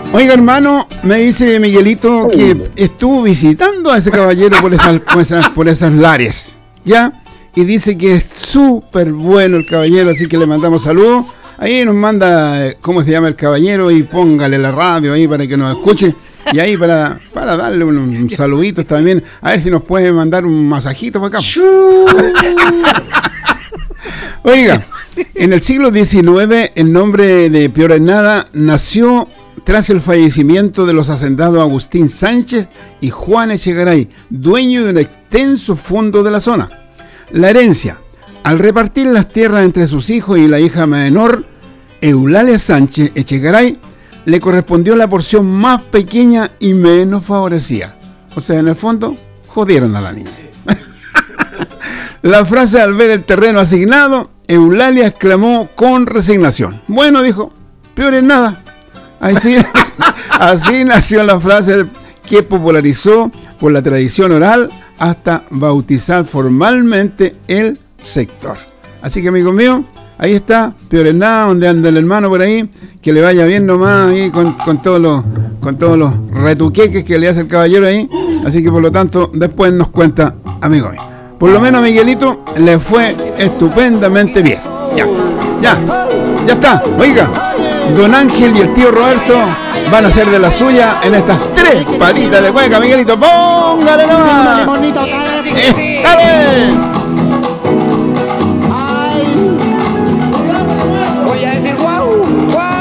Oiga, hermano, me dice Miguelito que estuvo visitando a ese caballero por esas lares, ¿ya? Y dice que es súper bueno el caballero, así que le mandamos saludos. Ahí nos manda cómo se llama el caballero y póngale la radio ahí para que nos escuche. Y ahí para darle un saludito también. A ver si nos puede mandar un masajito para acá. Oiga, en el siglo XIX el nombre de Peor en Nada nació tras el fallecimiento de los hacendados Agustín Sánchez y Juan Echegaray, dueño de un extenso fondo de la zona. La herencia, al repartir las tierras entre sus hijos y la hija menor, Eulalia Sánchez Echegaray, le correspondió la porción más pequeña y menos favorecida. O sea, en el fondo, jodieron a la niña. La frase al ver el terreno asignado, Eulalia exclamó con resignación. Bueno, dijo, peor en nada. Así nació la frase que popularizó por la tradición oral hasta bautizar formalmente el sector. Así que, amigo mío, ahí está, peor en nada, donde anda el hermano por ahí, que le vaya bien nomás ahí con todos los retuqueques que le hace el caballero ahí. Así que por lo tanto, después nos cuenta, amigo mío. Por lo menos a Miguelito le fue estupendamente bien. Ya está. Oiga, don Ángel y el tío Roberto van a hacer de la suya en estas 3 palitas de cueca. Miguelito, póngale nomás. ¡Dale!